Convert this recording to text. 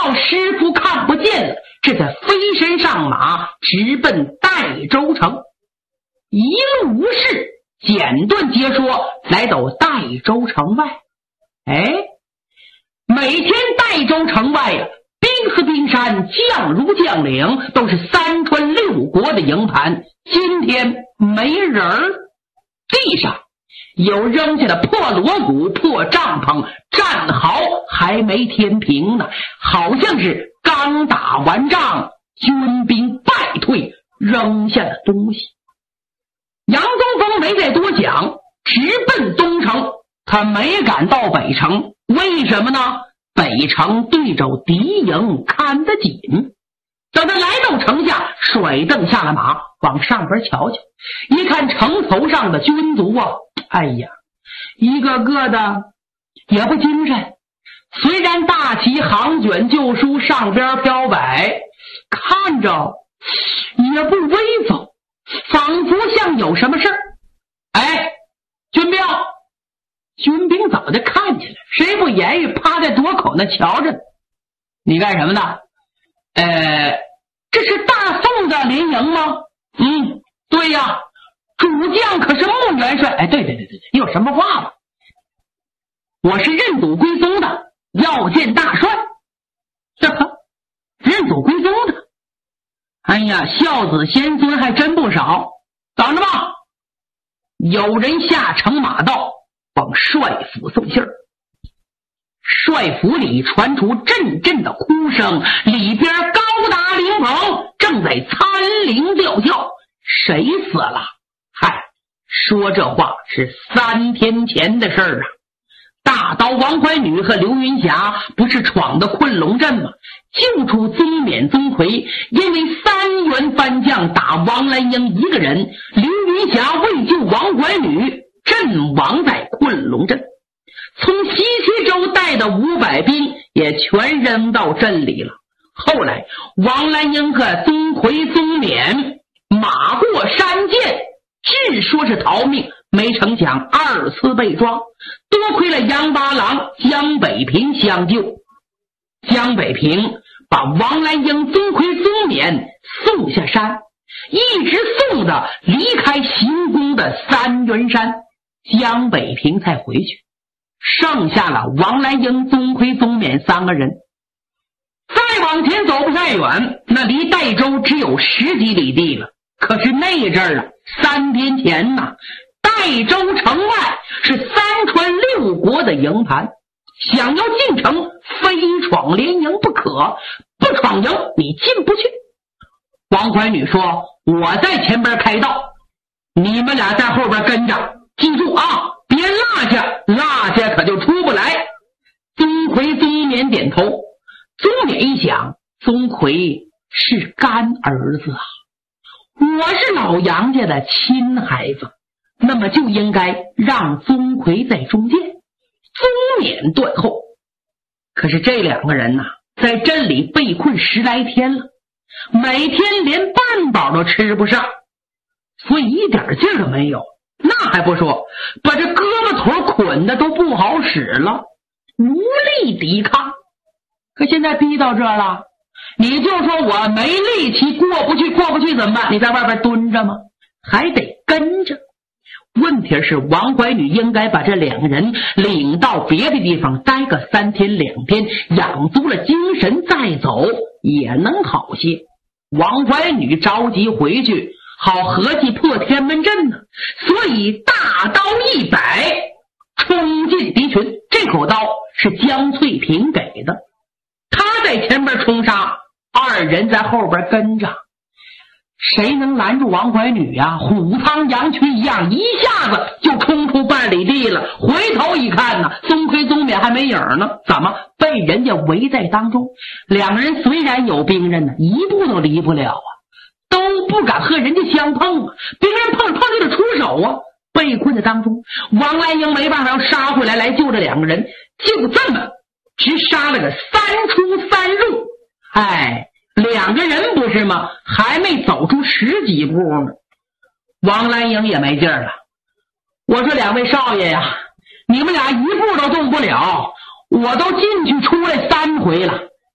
道师傅看不见了，这才飞身上马，直奔代州城。一路无事，简短接说，来到代州城外。每天代州城外兵似冰山，将如将领，都是3川6国的营盘。今天没人儿，地上有扔下的破锣鼓、破帐篷，战壕还没填平呢，好像是刚打完仗，军兵败退扔下的东西。杨宗峰没再多讲，直奔东城。他没敢到北城，为什么呢？北城对着敌营看得紧。等他来到城下，甩蹬下了马，往上边瞧瞧，一看城头上的军卒啊，一个个的也不精神。虽然大旗行卷旧书上边飘摆，看着也不威风，仿佛像有什么事儿。军兵早就看见了，谁不言语，趴在垛口那瞧着呢。你干什么呢？这是大宋的联营吗？对呀，主将可是穆元帅。对，你有什么话吗？我是认祖归宗的，要见大帅。认祖归宗的，孝子贤孙还真不少。等着吧。有人下乘马道，往帅府送信儿。帅府里传出阵阵的哭声，里边高达灵棚正在参灵吊轿。谁死了？说这话是3天前的事儿啊。大刀王怀女和刘云霞不是闯的困龙阵吗？救出宗冕宗魁，因为3员番将打王兰英一个人，刘云霞为救王怀女，阵亡在困龙阵。从西岐州带的500兵也全扔到阵里了。后来王兰英和宗魁宗冕马过山涧，据说是逃命，没成想2次被抓，多亏了杨八郎江北平相救。江北平把王兰英、宗魁、宗冕送下山，一直送的离开行宫的3元山，江北平才回去，剩下了王兰英、宗魁、宗冕3个人。再往前走不太远，那离代州只有10几里地了。可是那阵儿3天前代州城外是3川6国的营盘，想要进城非闯联营不可，不闯营你进不去。王怀女说，我在前边开道，你们俩在后边跟着，记住啊，别落下可就出不来。宗魁宗冕点头。宗冕一想，宗魁是干儿子啊，我是老杨家的亲孩子，那么就应该让宗魁在中间，宗冕断后。可是这2个人在镇里被困10来天了，每天连半饱都吃不上，所以一点劲儿都没有。那还不说，把这胳膊腿捆的都不好使了，无力抵抗。可现在逼到这了，你就说我没力气，过不去怎么办？你在外边蹲着吗？还得跟着。问题是王怀女应该把这2个人领到别的地方待个3天2天，养足了精神再走也能好些。王怀女着急回去，好合计破天门阵呢，所以大刀一摆，冲进敌群。这口刀是江翠萍给的，他在前边冲杀，2人在后边跟着。谁能拦住王怀女呀？虎苍羊群一样，一下子就冲出半里地了。回头一看宗魁宗冕还没影呢，怎么被人家围在当中？2个人虽然有兵刃一步都离不了都不敢和人家相碰别人碰就得出手被困在当中，王兰英没办法要杀回来救这2个人，就这么直杀了个3出3入。2个人不是吗？还没走出10几步呢。王兰英也没劲儿了，我说2位少爷呀，你们俩一步都动不了，我都进去出来3回了，